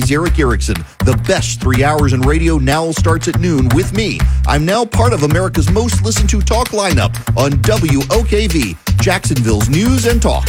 Kenny's Eric Erickson. The best 3 hours in radio now starts at noon with me. I'm now part of America's most listened to talk lineup on WOKV, Jacksonville's News and Talk.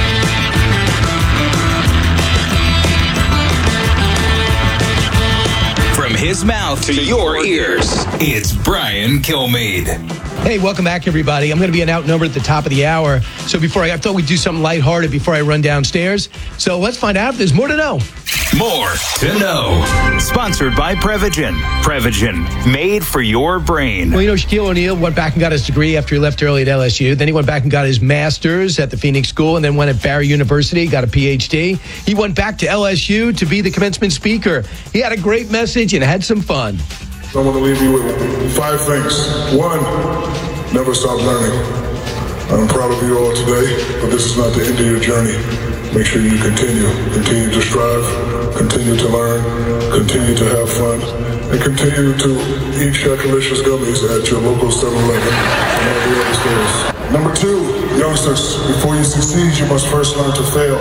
From his mouth to your ears, it's Brian Kilmeade. Hey, welcome back, everybody. I'm going to be an outnumbered at the top of the hour. So I thought we'd do something lighthearted before I run downstairs. So let's find out if there's more to know. More to know. Sponsored by Prevagen. Prevagen, made for your brain. Well, Shaquille O'Neal went back and got his degree after he left early at LSU. Then he went back and got his master's at the Phoenix School and then went at Barry University, got a PhD. He went back to LSU to be the commencement speaker. He had a great message and had some fun. I want to leave you with 5 things. 1, never stop learning. I'm proud of you all today, but this is not the end of your journey. Make sure you continue to strive, continue to learn, continue to have fun, and continue to eat Shakalicious gummies at your local 7-Eleven and all the other stores. Number 2, youngsters, before you succeed, you must first learn to fail.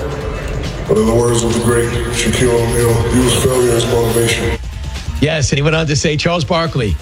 But in the words of the great Shaquille O'Neal, use failure as motivation. Yes, and he went on to say, Charles Barkley,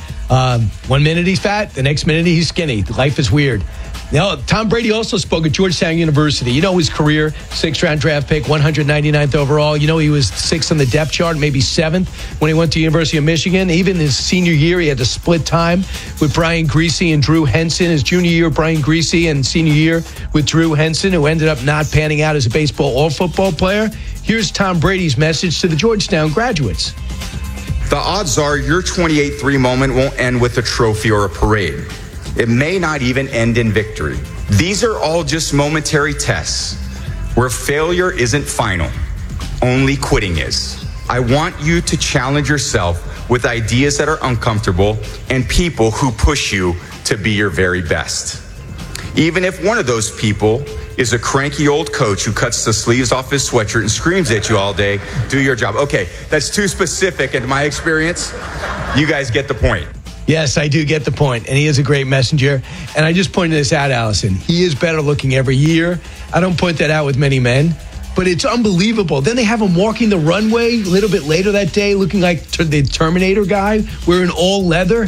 1 minute he's fat, the next minute he's skinny. Life is weird. Now, Tom Brady also spoke at Georgetown University. You know his career, 6th-round draft pick, 199th overall. You know he was 6th on the depth chart, maybe 7th when he went to University of Michigan. Even his senior year, he had to split time with Brian Griese and Drew Henson. His junior year, Brian Griese, and senior year with Drew Henson, who ended up not panning out as a baseball or football player. Here's Tom Brady's message to the Georgetown graduates. The odds are your 28-3 moment won't end with a trophy or a parade. It may not even end in victory. These are all just momentary tests where failure isn't final, only quitting is. I want you to challenge yourself with ideas that are uncomfortable and people who push you to be your very best. Even if one of those people is a cranky old coach who cuts the sleeves off his sweatshirt and screams at you all day, do your job. Okay, that's too specific in my experience. You guys get the point. Yes, I do get the point, and he is a great messenger. And I just pointed this out, Allison. He is better looking every year. I don't point that out with many men, but it's unbelievable. Then they have him walking the runway a little bit later that day, looking like the Terminator guy, wearing all leather.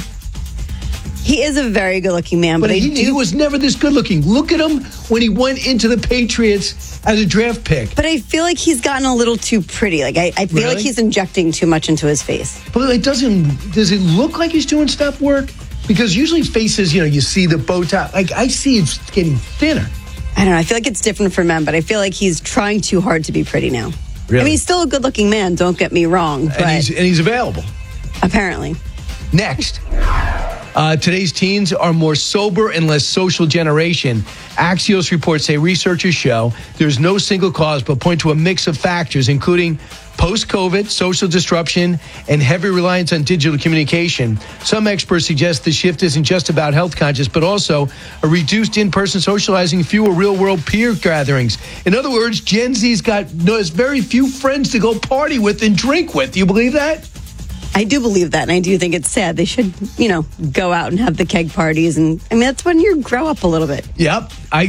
He is a very good-looking man, but he was never this good-looking. Look at him when he went into the Patriots as a draft pick. But I feel like he's gotten a little too pretty. Like I feel like he's injecting too much into his face. But does it look like he's doing stuff work? Because usually faces, you see the bow tie. Like I see it's getting thinner. I don't know. I feel like it's different for men, but I feel like he's trying too hard to be pretty now. Really? I mean, he's still a good-looking man. Don't get me wrong. But and he's available. Apparently. Next. Today's teens are more sober and less social generation. Axios reports say researchers show there's no single cause but point to a mix of factors, including post-COVID, social disruption, and heavy reliance on digital communication. Some experts suggest the shift isn't just about health conscious, but also a reduced in-person socializing, fewer real-world peer gatherings. In other words, Gen Z's got very few friends to go party with and drink with. Do you believe that? I do believe that, and I do think it's sad. They should, go out and have the keg parties, and that's when you grow up a little bit. Yep. I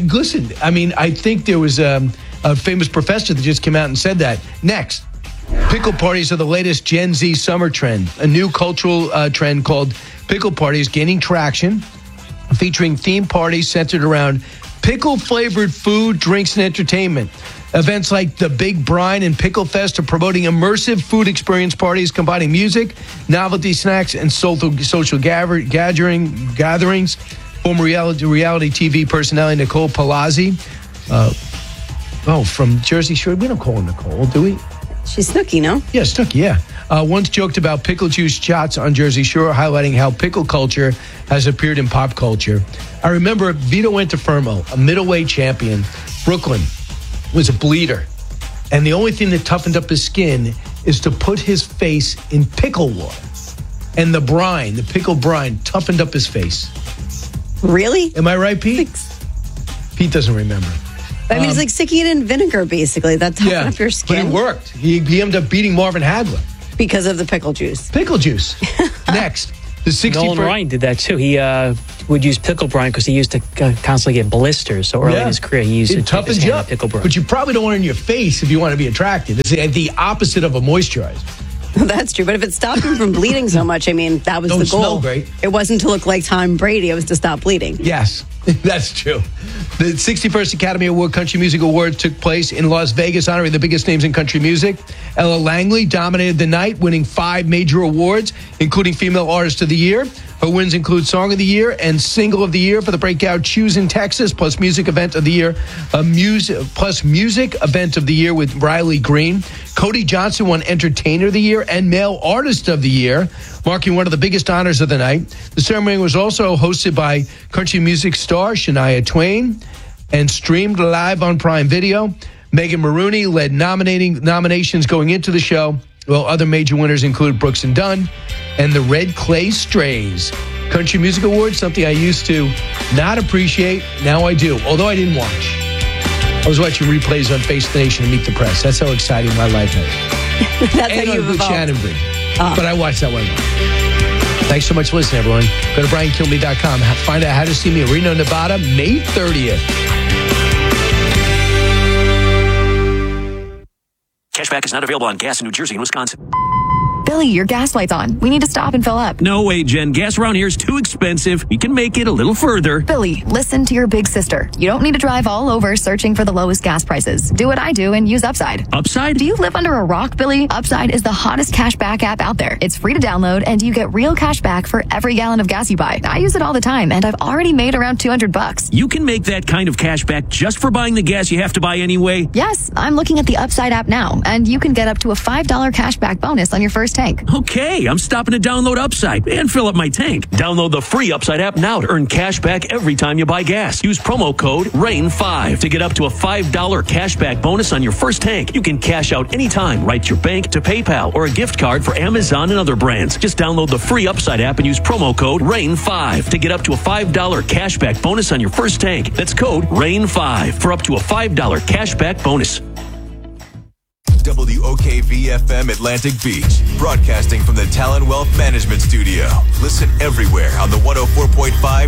think there was a famous professor that just came out and said that. Next, pickle parties are the latest Gen Z summer trend. A new cultural trend called pickle parties gaining traction, featuring theme parties centered around pickle-flavored food, drinks, and entertainment. Events like the Big Brine and Pickle Fest are promoting immersive food experience parties combining music, novelty snacks, and social gatherings. Former reality TV personality Nicole Palazzi, from Jersey Shore. We don't call her Nicole, do we? She's Snooki, no? Yeah, Snooki, yeah. Once joked about pickle juice shots on Jersey Shore, highlighting how pickle culture has appeared in pop culture. I remember Vito Antuofermo, a middleweight champion, Brooklyn, was a bleeder. And the only thing that toughened up his skin is to put his face in pickle water. And the pickle brine, toughened up his face. Really? Am I right, Pete? Pete doesn't remember. It's like sticking it in vinegar, basically. That toughened up your skin. But it worked. He ended up beating Marvin Hagler. Because of the pickle juice. Pickle juice. Next. The 61st. Nolan Ryan did that too. He would use pickle brine because he used to constantly get blisters. So early in his career, he used to toughens you up. Pickle brine. But you probably don't want it in your face if you want to be attractive. It's the opposite of a moisturizer. That's true. But if it stopped him from bleeding so much, I mean, that was the goal. Smell great. It wasn't to look like Tom Brady. It was to stop bleeding. Yes, that's true. The 61st Academy Award Country Music Awards took place in Las Vegas, honoring the biggest names in country music. Ella Langley dominated the night, winning 5 major awards, including Female Artist of the Year. Her wins include Song of the Year and Single of the Year for the breakout Choose in Texas, plus Music Event of the Year, Music Event of the Year with Riley Green. Cody Johnson won Entertainer of the Year and Male Artist of the Year, marking one of the biggest honors of the night. The ceremony was also hosted by country music star Shania Twain and streamed live on Prime Video. Megan Maroney led nominations going into the show, while other major winners include Brooks and Dunn and the Red Clay Strays. Country Music Awards, something I used to not appreciate. Now I do, although I didn't watch. I was watching replays on Face the Nation and Meet the Press. That's how exciting my life is. That's and how you've with evolved. Shannon Breed. But I watched that one. Thanks so much for listening, everyone. Go to BrianKilmeade.com. Find out how to see me in Reno, Nevada, May 30th. Cashback is not available on gas in New Jersey and Wisconsin. Billy, your gas light's on. We need to stop and fill up. No way, Jen. Gas around here is too expensive. We can make it a little further. Billy, listen to your big sister. You don't need to drive all over searching for the lowest gas prices. Do what I do and use Upside. Upside? Do you live under a rock, Billy? Upside is the hottest cashback app out there. It's free to download, and you get real cash back for every gallon of gas you buy. I use it all the time, and I've already made around $200. You can make that kind of cash back just for buying the gas you have to buy anyway? Yes, I'm looking at the Upside app now, and you can get up to a $5 cashback bonus on your first tank. Okay, I'm stopping to download Upside and fill up my tank. Download the free Upside app now to earn cash back every time you buy gas. Use promo code RAIN5 to get up to a $5 cashback bonus on your first tank. You can cash out anytime right to your bank, to PayPal, or a gift card for Amazon and other brands. Just download the free Upside app and use promo code RAIN5 to get up to a $5 cashback bonus on your first tank. That's code RAIN5 for up to a $5 cashback bonus. WOKV-FM Atlantic Beach, broadcasting from the Talon Wealth Management Studio. Listen everywhere on the 104.5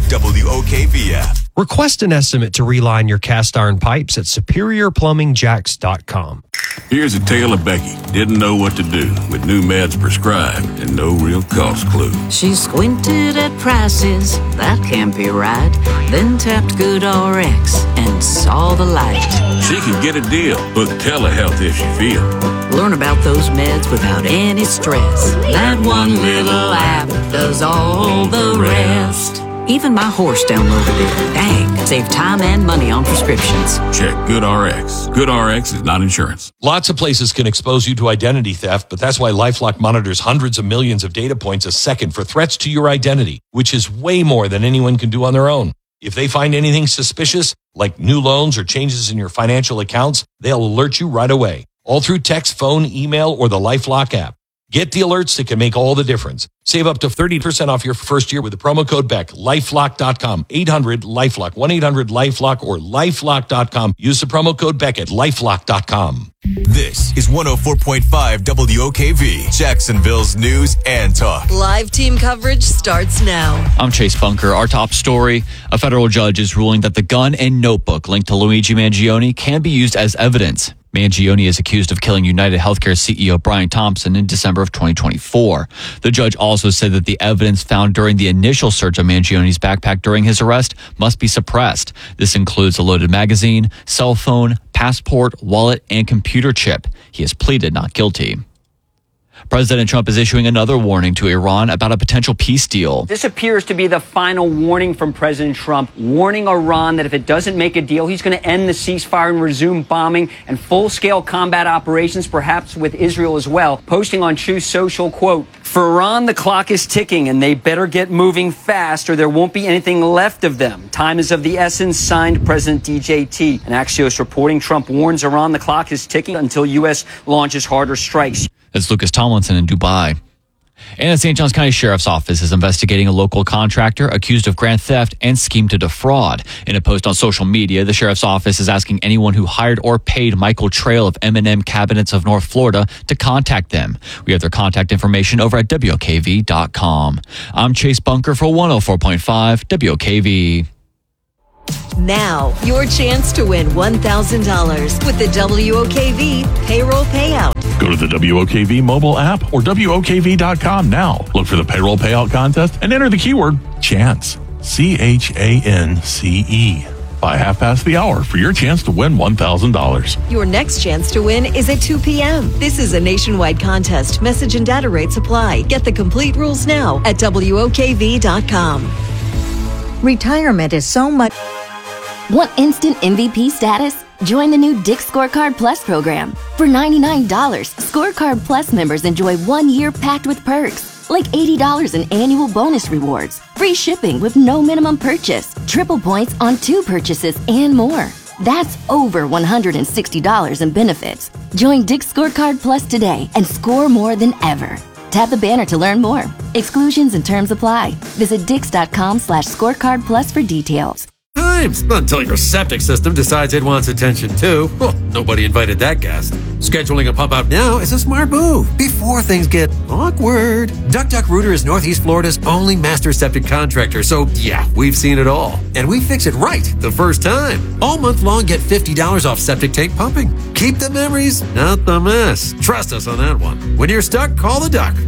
WOKV app. Request an estimate to reline your cast iron pipes at SuperiorPlumbingJacks.com. Here's a tale of Becky. Didn't know what to do with new meds prescribed and no real cost clue. She squinted at prices, that can't be right. Then tapped GoodRx and saw the light. She can get a deal. Book telehealth if she feels. Learn about those meds without any stress. That one little app does all the rest. Even my horse downloaded it. Dang, save time and money on prescriptions. Check GoodRx. GoodRx is not insurance. Lots of places can expose you to identity theft, but that's why LifeLock monitors hundreds of millions of data points a second for threats to your identity, which is way more than anyone can do on their own. If they find anything suspicious, like new loans or changes in your financial accounts, they'll alert you right away, all through text, phone, email, or the LifeLock app. Get the alerts that can make all the difference. Save up to 30% off your first year with the promo code BECK. LifeLock.com. 800-LifeLock. 1-800-LifeLock or LifeLock.com. Use the promo code BECK at LifeLock.com. This is 104.5 WOKV, Jacksonville's news and talk. Live team coverage starts now. I'm Chase Bunker. Our top story, a federal judge is ruling that the gun and notebook linked to Luigi Mangione can be used as evidence. Mangione is accused of killing United Healthcare CEO Brian Thompson in December of 2024. The judge also said that the evidence found during the initial search of Mangione's backpack during his arrest must be suppressed. This includes a loaded magazine, cell phone, passport, wallet, and computer chip. He has pleaded not guilty. President Trump is issuing another warning to Iran about a potential peace deal. This appears to be the final warning from President Trump, warning Iran that if it doesn't make a deal, he's going to end the ceasefire and resume bombing and full-scale combat operations, perhaps with Israel as well. Posting on Truth Social, quote, "For Iran, the clock is ticking and they better get moving fast or there won't be anything left of them. Time is of the essence," signed President DJT. An Axios reporting Trump warns Iran the clock is ticking until U.S. launches harder strikes. That's Lucas Tomlinson in Dubai. And the St. Johns County Sheriff's Office is investigating a local contractor accused of grand theft and scheme to defraud. In a post on social media, the Sheriff's Office is asking anyone who hired or paid Michael Trail of M&M Cabinets of North Florida to contact them. We have their contact information over at WOKV.com. I'm Chase Bunker for 104.5 WOKV. Now, your chance to win $1,000 with the WOKV payroll payout. Go to the WOKV mobile app or WOKV.com now. Look for the payroll payout contest and enter the keyword CHANCE. CHANCE. By 1:30 for your chance to win $1,000. Your next chance to win is at 2 p.m. This is a nationwide contest. Message and data rates apply. Get the complete rules now at WOKV.com. Retirement is so much. Want instant MVP status? Join the new Dick's Scorecard Plus program. For $99, Scorecard Plus members enjoy 1 year packed with perks, like $80 in annual bonus rewards, free shipping with no minimum purchase, triple points on 2 purchases, and more. That's over $160 in benefits. Join Dick's Scorecard Plus today and score more than ever. Tap the banner to learn more. Exclusions and terms apply. Visit Dix.com/scorecard plus for details. Times. Not until your septic system decides it wants attention too. Well, nobody invited that guest. Scheduling a pump out now is a smart move before things get awkward. DuckDuckRooter is Northeast Florida's only master septic contractor, so yeah, we've seen it all. And we fix it right the first time. All month long, get $50 off septic tank pumping. Keep the memories, not the mess. Trust us on that one. When you're stuck, call the Duck,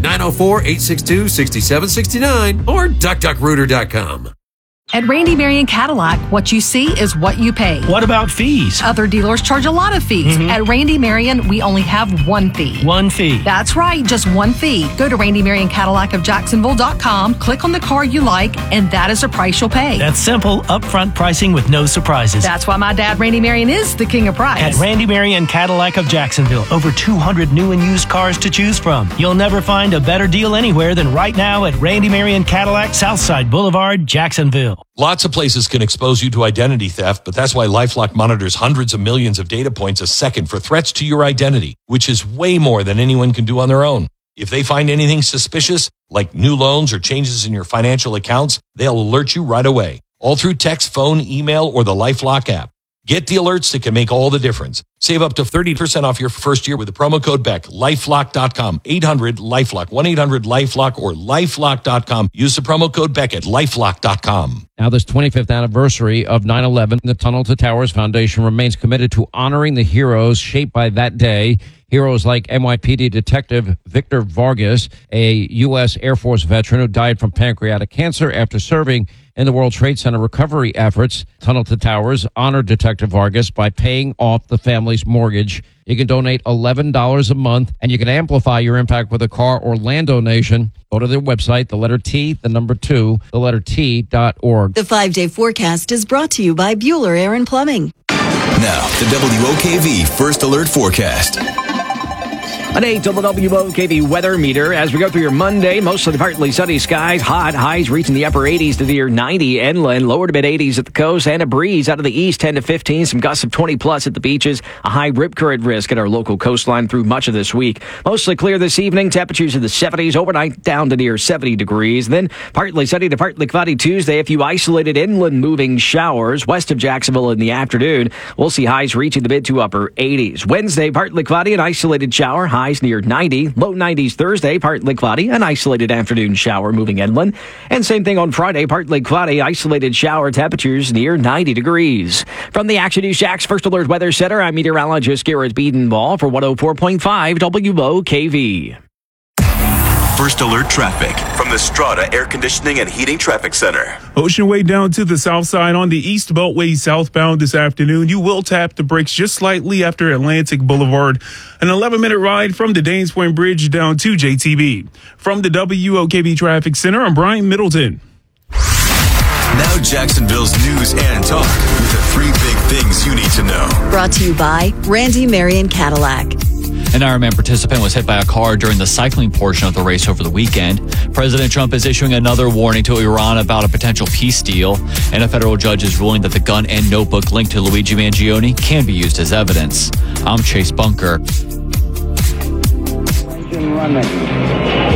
904-862-6769 or DuckDuckRooter.com. At Randy Marion Cadillac, what you see is what you pay. What about fees? Other dealers charge a lot of fees. At Randy Marion, we only have one fee. One fee. That's right, just one fee. Go to Randy Marion Cadillac of Jacksonville.com, click on the car you like, and that is the price you'll pay. That's simple, upfront pricing with no surprises. That's why my dad, Randy Marion, is the king of price. At Randy Marion Cadillac of Jacksonville, over 200 new and used cars to choose from. You'll never find a better deal anywhere than right now at Randy Marion Cadillac, Southside Boulevard, Jacksonville. Lots of places can expose you to identity theft, but that's why LifeLock monitors hundreds of millions of data points a second for threats to your identity, which is way more than anyone can do on their own. If they find anything suspicious, like new loans or changes in your financial accounts, they'll alert you right away, all through text, phone, email, or the LifeLock app. Get the alerts that can make all the difference. Save up to 30% off your first year with the promo code BECK. LifeLock.com. 800-LifeLock. 1-800-LifeLock or LifeLock.com. Use the promo code BECK at LifeLock.com. Now, this 25th anniversary of 9/11, the Tunnel to Towers Foundation remains committed to honoring the heroes shaped by that day. Heroes like NYPD Detective Victor Vargas, a U.S. Air Force veteran who died from pancreatic cancer after serving in the World Trade Center recovery efforts. Tunnel to Towers honored Detective Vargas by paying off the family's mortgage. You can donate $11 a month, and you can amplify your impact with a car or land donation. Go to their website, the letter T, the number 2, the letter T.org. The 5-day forecast is brought to you by Bueller Air & Plumbing. Now, the WOKV First Alert Forecast. An 8 to the WOKV weather meter. As we go through your Monday, mostly partly sunny skies, hot highs reaching the upper 80s to the near 90 inland, lower to mid 80s at the coast, and a breeze out of the east 10 to 15, some gusts of 20 plus at the beaches, a high rip current risk at our local coastline through much of this week. Mostly clear this evening, temperatures in the 70s, overnight down to near 70 degrees. Then partly sunny to partly cloudy Tuesday, a few isolated inland moving showers west of Jacksonville in the afternoon. We'll see highs reaching the mid to upper 80s. Wednesday, partly cloudy, an isolated shower, highs near 90, low 90s Thursday, partly cloudy, an isolated afternoon shower moving inland. And same thing on Friday, partly cloudy, isolated shower, temperatures near 90 degrees. From the Action News Jax First Alert Weather Center, I'm meteorologist Garrett Biedenball for 104.5 WOKV. First Alert Traffic from the Strata Air Conditioning and Heating Traffic Center. Ocean Way down to the south side on the East Beltway southbound this afternoon. You will tap the brakes just slightly after Atlantic Boulevard. An 11-minute ride from the Danes Point Bridge down to JTB. From the WOKV Traffic Center, I'm Brian Middleton. Now Jacksonville's news and talk with the 3 big things you need to know. Brought to you by Randy Marion Cadillac. An Ironman participant was hit by a car during the cycling portion of the race over the weekend. President Trump is issuing another warning to Iran about a potential peace deal, and a federal judge is ruling that the gun and notebook linked to Luigi Mangione can be used as evidence. I'm Chase Bunker.